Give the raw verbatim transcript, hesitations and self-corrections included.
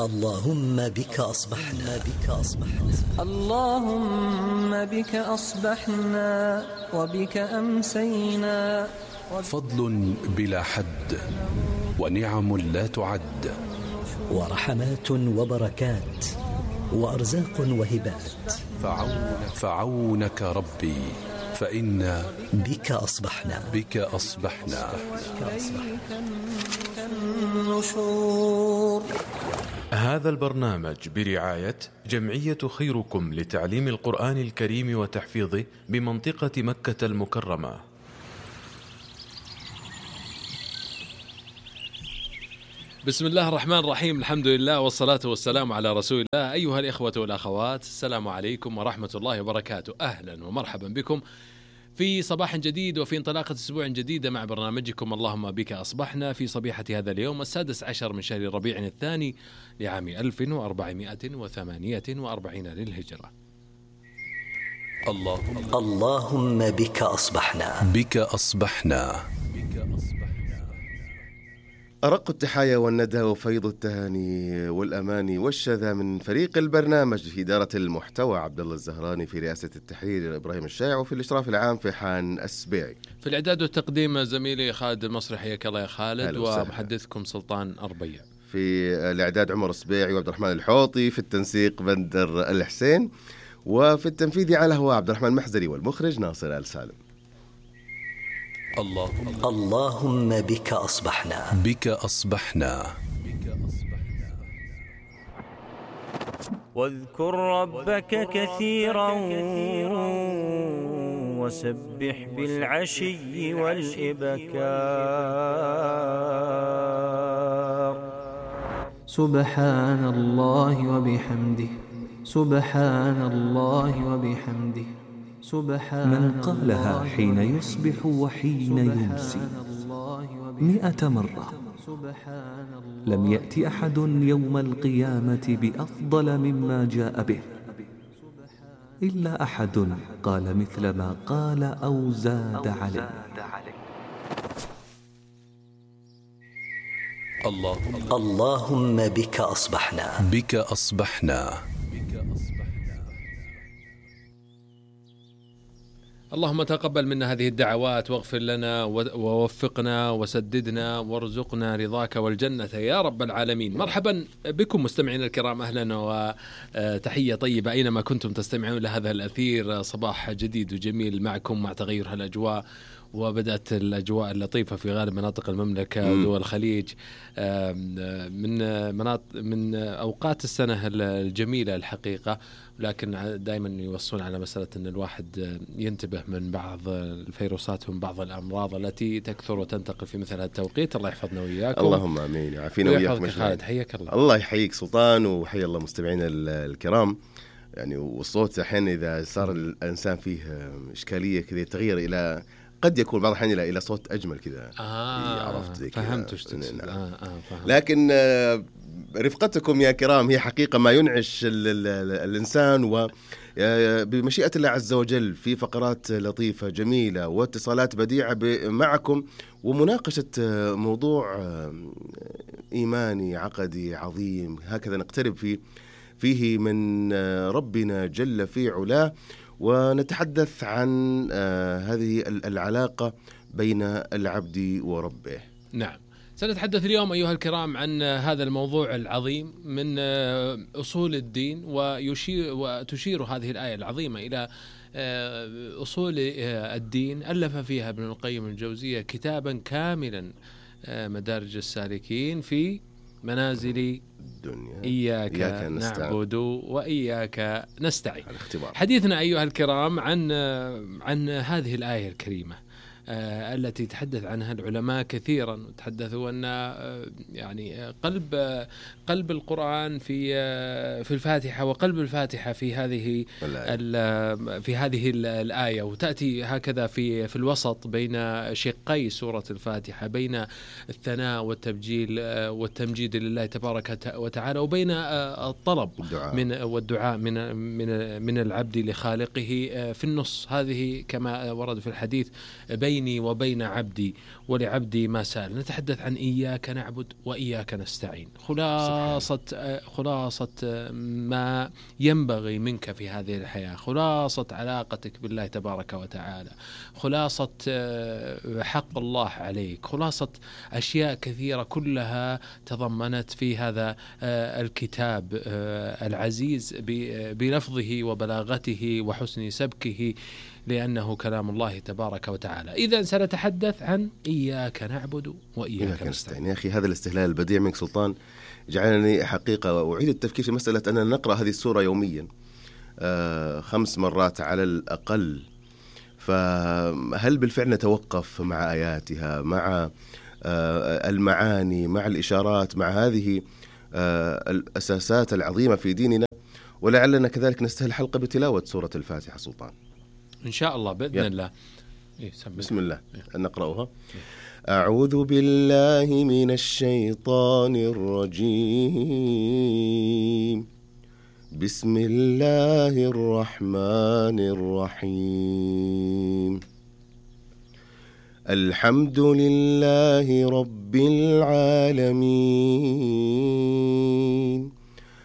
اللهم بك أصبحنا بك أصبحنا اللهم بك أصبحنا وبك أمسينا. فضل بلا حد ونعم لا تعد ورحمات وبركات وأرزاق وهبات. فعونك, فعونك ربي فإنا بك أصبحنا بك أصبحنا, بك أصبحنا. النشور. هذا البرنامج برعاية جمعية خيركم لتعليم القرآن الكريم وتحفيظه بمنطقة مكة المكرمة. بسم الله الرحمن الرحيم، الحمد لله والصلاة والسلام على رسول الله. أيها الإخوة والأخوات، السلام عليكم ورحمة الله وبركاته. أهلا ومرحبا بكم في صباح جديد وفي انطلاقة أسبوع جديدة مع برنامجكم اللهم بك أصبحنا في صبيحة هذا اليوم السادس عشر من شهر ربيع الثاني لعام ألف وأربعمائة وثمانية وأربعين للهجرة. اللهم اللهم بك أصبحنا بك أصبحنا أرق التحايا والندى وفيض التهاني والأماني والشذا من فريق البرنامج في إدارة المحتوى عبد الله الزهراني، في رئاسة التحرير إبراهيم الشايع، وفي الإشراف العام فيحان السبيعي، في الإعداد والتقديم زميلي خالد المصري، حياك الله يا خالد، ومحدثكم سلطان أربيع. في الإعداد عمر السبيعي وعبد الرحمن الحوطي، في التنسيق بندر الحسين، وفي التنفيذ على هو عبد الرحمن المحزري، والمخرج ناصر آل سالم. اللهم اللهم بك أصبحنا بك أصبحنا واذكر ربك كثيرا وسبح بالعشي والإبكار. سبحان الله وبحمده سبحان الله وبحمده سبحان من قالها حين يصبح وحين يمسي مئة مرة لم يأتي أحد يوم القيامة بأفضل مما جاء به إلا أحد قال مثل ما قال أو زاد عليه. اللهم اللهم بك أصبحنا بك أصبحنا اللهم تقبل منا هذه الدعوات واغفر لنا ووفقنا وسددنا وارزقنا رضاك والجنة يا رب العالمين. مرحبا بكم مستمعين الكرام، أهلا وتحية طيبة أينما كنتم تستمعون لهذا الأثير. صباح جديد وجميل معكم مع تغير هالأجواء، وبدأت الأجواء اللطيفة في غالب مناطق المملكة ودول الخليج من مناطق من أوقات السنة الجميلة الحقيقة، لكن دائما يوصون على مسألة أن الواحد ينتبه من بعض الفيروسات ومن بعض الأمراض التي تكثر وتنتقل في مثل هذا التوقيت. الله يحفظنا وإياكم. اللهم آمين، يعافينا وإياكم. خالد حياك الله. الله يحييك سلطان، وحيا الله مستمعينا الكرام. يعني والصوت الحين إذا صار الإنسان فيه إشكالية كذا تغير إلى قد يكون بعض الحين إلى صوت أجمل كذا. آه عرفت زي كذا. فهمت وش تقصد. نعم. آه آه فهمت. لكن آه رفقتكم يا كرام هي حقيقة ما ينعش ال ال ال الإنسان، وبمشيئة الله عز وجل في فقرات لطيفة جميلة واتصالات بديعة معكم، ومناقشة موضوع إيماني عقدي عظيم هكذا نقترب فيه فيه من ربنا جل في علاه، ونتحدث عن هذه العلاقة بين العبد وربه. نعم، سنتحدث اليوم أيها الكرام عن هذا الموضوع العظيم من أصول الدين، ويشير وتشير هذه الآية العظيمة إلى أصول الدين. ألف فيها ابن القيم الجوزية كتابا كاملا، مدارج السالكين في منازل الدنيا، إياك, إياك نعبد وإياك نستعين. حديثنا أيها الكرام عن عن هذه الآية الكريمة آه التي تحدث عنها العلماء كثيرا، وتحدثوا أن آه يعني قلب آه قلب القرآن في آه في الفاتحة، وقلب الفاتحة في هذه في هذه الآية، وتأتي هكذا في في الوسط بين شقي سورة الفاتحة، بين الثناء والتبجيل آه والتمجيد لله تبارك وتعالى، وبين آه الطلب الدعاء. من والدعاء من من من العبد لخالقه آه في النص. هذه كما ورد في الحديث بين بيني وبين عبدي ولعبدي ما سأل. نتحدث عن إياك نعبد وإياك نستعين، خلاصة خلاصة ما ينبغي منك في هذه الحياة، خلاصة علاقتك بالله تبارك وتعالى، خلاصة حق الله عليك، خلاصة أشياء كثيرة كلها تضمنت في هذا الكتاب العزيز بلفظه وبلاغته وحسن سبكه، لأنه كلام الله تبارك وتعالى. إذن سنتحدث عن إياك نعبد وإياك نستعين. يا أخي هذا الاستهلال البديع منك سلطان جعلني حقيقة أعيد التفكير في مسألة أننا نقرأ هذه السورة يوميا آه خمس مرات على الأقل، فهل بالفعل نتوقف مع آياتها، مع آه المعاني، مع الإشارات، مع هذه آه الأساسات العظيمة في ديننا؟ ولعلنا كذلك نستهل حلقة بتلاوة سورة الفاتحة سلطان إن شاء الله بإذن يا. الله. إيه بسم الله إيه. نقرأها. أعوذ بالله من الشيطان الرجيم. بسم الله الرحمن الرحيم. الحمد لله رب العالمين